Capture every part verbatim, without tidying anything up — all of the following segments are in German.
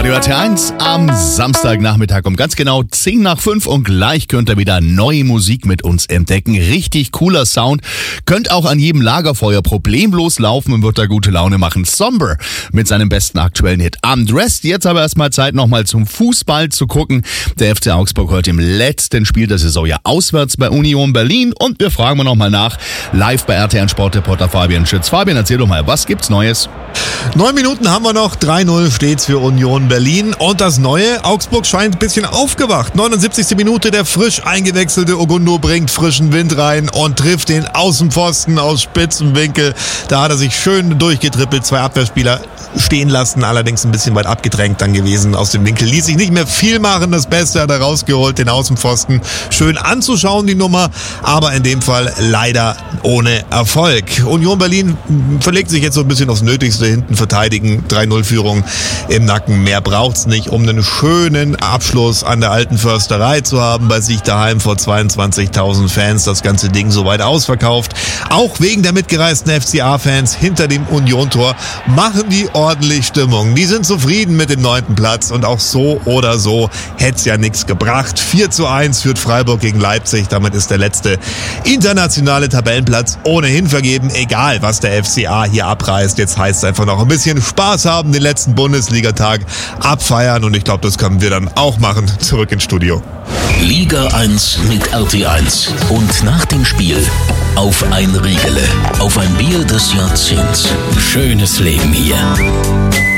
Radio R T eins am Samstagnachmittag um ganz genau zehn nach fünf und gleich könnt ihr wieder neue Musik mit uns entdecken. Richtig cooler Sound. Könnt auch an jedem Lagerfeuer problemlos laufen und wird da gute Laune machen. Somber mit seinem besten aktuellen Hit Undressed. Jetzt aber erstmal Zeit nochmal zum Fußball zu gucken. Der F C Augsburg heute im letzten Spiel der Saison ja auswärts bei Union Berlin und wir fragen mal nochmal nach. Live bei R T eins Sportreporter Fabian Schütz. Fabian, erzähl doch mal, was gibt's Neues? Neun Minuten haben wir noch, drei null steht's für Union Berlin. Und das Neue, Augsburg scheint ein bisschen aufgewacht. neunundsiebzigste Minute, der frisch eingewechselte Ogundo bringt frischen Wind rein und trifft den Außenpfosten aus spitzem Winkel. Da hat er sich schön durchgetrippelt, zwei Abwehrspieler stehen lassen, allerdings ein bisschen weit abgedrängt dann gewesen aus dem Winkel. Ließ sich nicht mehr viel machen, das Beste hat er rausgeholt, den Außenpfosten. Schön anzuschauen, die Nummer, aber in dem Fall leider ohne Erfolg. Union Berlin verlegt sich jetzt so ein bisschen aufs Nötigste, hinten verteidigen, drei null Führung im Nacken. Mehr braucht's nicht, um einen schönen Abschluss an der alten Försterei zu haben, bei sich daheim vor zweiundzwanzigtausend Fans, das ganze Ding soweit ausverkauft. Auch wegen der mitgereisten F C A-Fans hinter dem Union-Tor machen die ordentlich Stimmung. Die sind zufrieden mit dem neunten Platz und auch so oder so hätte es ja nichts gebracht. vier zu eins führt Freiburg gegen Leipzig. Damit ist der letzte internationale Tabellenplatz ohnehin vergeben. Egal, was der F C A hier abreißt. Jetzt heißt es einfach noch ein bisschen Spaß haben, den letzten Bundesligatag abfeiern und ich glaube, das können wir dann auch machen. Zurück ins Studio. Liga eins mit R T eins. Und nach dem Spiel auf ein Riegele, auf ein Bier des Jahrzehnts. Schönes Leben hier.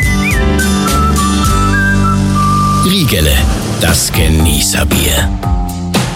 Riegele, das Genießerbier.